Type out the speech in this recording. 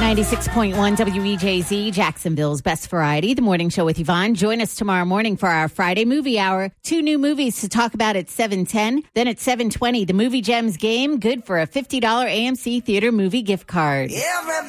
96.1 WEJZ, Jacksonville's Best Variety, the morning show with Yvonne. Join us tomorrow morning for our Friday movie hour. 2 new movies to talk about at 7:10. Then at 7:20, the Movie Gems game, good for a $50 AMC Theater movie gift card.